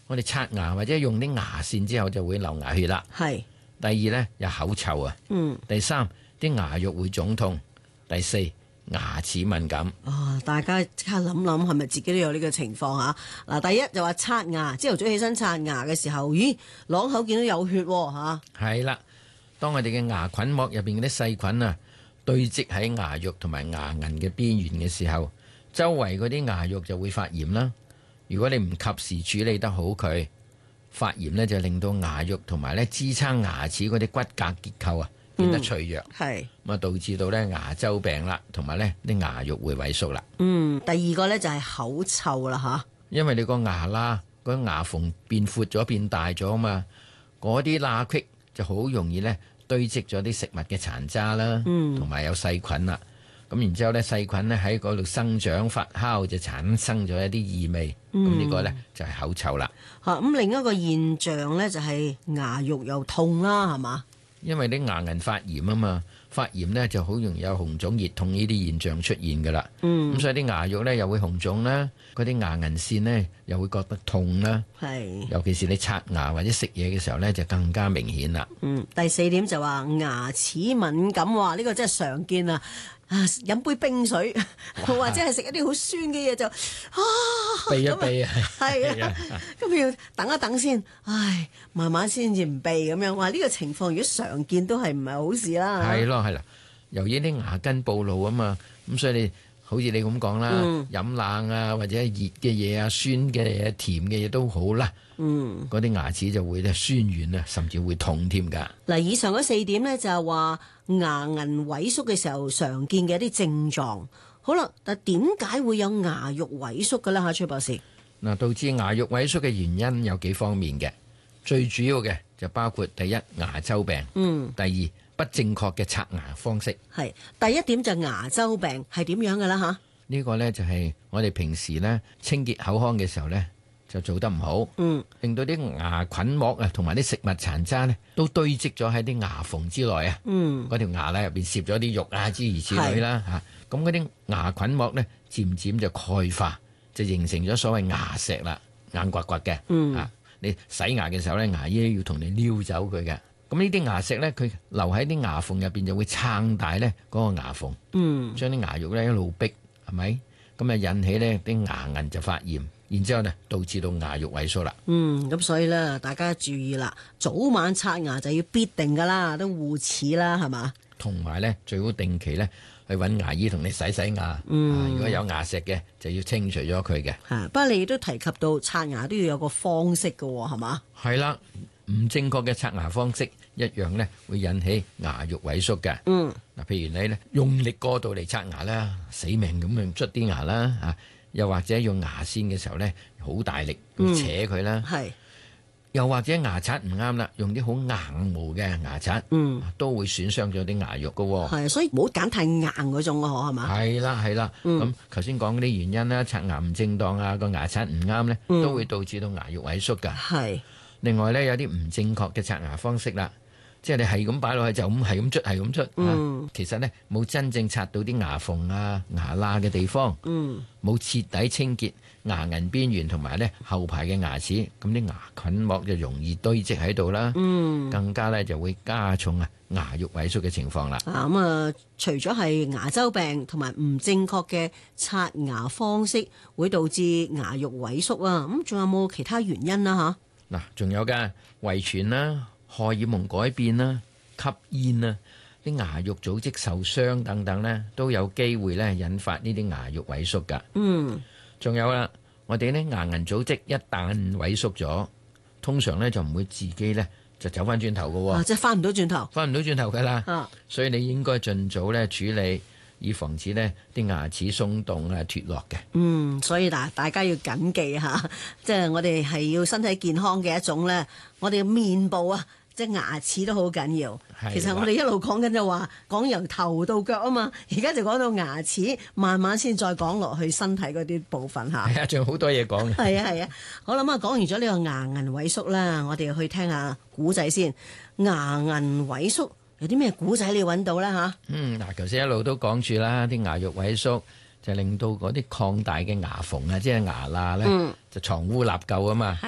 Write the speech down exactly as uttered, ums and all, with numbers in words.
我哋刷牙或者用啲牙線之後就會流牙血啦。 係。 第二呢，有口臭啊。 嗯。 第三，啲牙肉會腫痛。第四，牙齒敏感。 哦，大家即刻諗諗係咪自己都有呢個情況嚇？嗱，第一就話刷牙，朝頭早起身刷牙嘅時候，咦，啷口見到有血喎嚇。 係啦，當我哋嘅牙菌膜入邊嗰啲細菌啊堆積喺牙肉同埋牙齦嘅邊緣嘅時候，周圍嗰啲牙肉就會發炎啦。如果你唔及時處理得好佢，發炎呢就令到牙肉同埋咧支撐牙齒嗰啲骨骼結構啊變得脆弱， 係咁啊導致到咧牙周病啦，同埋咧啲牙肉會萎縮啦。 嗯，第二個咧就係口臭啦嚇， 因為你個牙啦，個牙縫變闊咗變大咗啊嘛，嗰啲罅隙就好容易咧堆積咗啲食物嘅殘渣啦，同埋、嗯、有細菌啦。咁然之後咧細菌咧喺嗰度生長發酵，就產生咗一啲異味。咁呢、嗯、個咧就係口臭啦。嚇、啊，咁另一個現象咧就係牙肉又痛啦，係嘛？因為啲牙齦發炎啊嘛，發炎呢就好容易有紅腫熱痛呢啲現象出現噶啦。嗯，咁所以啲牙肉呢又會紅腫啦，嗰啲牙齦線呢又會覺得痛啦。係，尤其是你刷牙或者食嘢嘅時候呢，就更加明顯啦。嗯， 第四點就話牙齒敏感，話呢個真係常見啊！啊，飲杯冰水或者係食一啲好酸嘅嘢就啊避一避啊， 係啊，咁要等一等先，唉，慢慢先至唔避咁樣。話呢個情況如果常見都係唔係好事啦。 係咯係啦，由於啲牙根暴露啊嘛，咁所以你好似你咁講啦，飲、嗯、冷啊或者熱嘅嘢啊、酸嘅嘢、甜嘅嘢都好啦。嗯，嗰啲牙齒就會咧酸軟啊，甚至會痛添㗎。 嗱，以上嗰四點咧就係話牙齦萎縮嘅時候常見嘅一啲症狀。好啦，但點解會有牙肉萎縮嘅咧？嚇，崔博士。 嗱，導致牙肉萎縮嘅原因有幾方面嘅，最主要嘅就包括第一牙周病，嗯，第二不正確嘅刷牙方式。係第一點就牙周病係點樣嘅啦？嚇， 呢個咧就係我哋平時咧清潔口腔嘅時候咧，就做得唔好，嗯，令到啲牙菌膜啊，同埋啲食物殘渣咧，都堆積咗喺啲牙縫之內啊，嗯，嗰條牙咧入邊攝咗啲肉啊，諸如此類啦，嚇，咁嗰啲牙菌膜咧，漸漸就鈣化，就形成咗所謂牙石啦，硬刮刮嘅，嗯，啊，你洗牙嘅時候咧，牙醫要同你撩走佢嘅，咁呢啲牙石咧，佢留喺啲牙縫入邊就會撐大咧嗰個牙縫，嗯，將啲牙肉咧一路逼，係咪？咁啊引起咧啲牙齦就發炎。然之後呢，導致到牙肉萎縮啦。 嗯，咁所以咧，大家注意啦，早晚刷牙就要必定噶啦，都護齒啦，係嘛？ 同埋咧，最好定期咧去揾牙醫同你洗洗牙。嗯、啊，如果有牙石嘅，就要清除咗佢嘅。 嚇，不過你都提及到刷牙都要有個方式嘅喎，係嘛？ 係啦，唔正確嘅刷牙方式一樣咧，會引起牙肉萎縮嘅。嗯，嗱，譬如你咧用力過度嚟刷牙啦，死命咁樣捽啲牙啦，嚇。又或者用牙線嘅時候咧，好大力去扯佢啦。係、嗯，又或者牙刷唔啱啦，用啲好硬毛嘅牙刷，嗯，都會損傷咗啲牙肉噶。 係，所以唔好揀太硬嗰種啊，係嘛？ 係啦，係啦。咁頭先講嗰啲原因啦，刷牙唔正當啊，個牙刷唔啱咧，都會導致到牙肉萎縮噶。係、嗯。另外咧，有啲唔正確嘅刷牙方式啦。即係你係咁擺落去就咁係咁捽係咁捽，嗯、其實呢冇真正刷到啲牙縫啊牙罅嘅地方，冇徹、嗯、底清潔牙齦邊緣同埋呢後排嘅牙齒，咁啲牙菌膜就容易堆積喺度啦，嗯、更加呢就會加重啊牙肉萎縮嘅情況啦。 啊咁啊，除咗係牙周病同埋唔正確嘅刷牙方式會導致牙肉萎縮啊，咁仲有冇其他原因啊？吓嗱，仲有㗎遺傳啦。荷爾蒙改變啦、吸煙啦、啲牙肉組織受傷等等咧，都有機會咧引發呢啲牙肉萎縮噶。嗯，仲有啦，我哋咧牙齦組織一旦萎縮咗，通常咧就唔會自己咧就走翻轉頭噶。 啊，即係翻唔到轉頭， 翻唔到轉頭噶啦。啊，所以你應該盡早咧處理，以防止呢啲牙齒鬆動啊脫落嘅。嗯， 所以嗱，大家要謹記吓，即係我哋係要身體健康嘅一種咧，我哋嘅面部啊。即係牙齒都好緊要，的其實我哋一路講緊就話講由頭到腳啊嘛，而家就講到牙齒，慢慢先再講落去身體嗰啲部分嚇。 係啊，仲有好多嘢講嘅。係啊係啊， 好啦，咁啊講完咗呢個牙齦萎縮啦，我哋去聽下古仔先。牙齦萎縮有啲咩古仔你揾到啦嚇？嗯，嗱，頭先一路都講住啦，啲牙肉萎縮就令到嗰啲擴大嘅牙縫啊，即係牙罅咧，嗯、就藏污納垢啊嘛。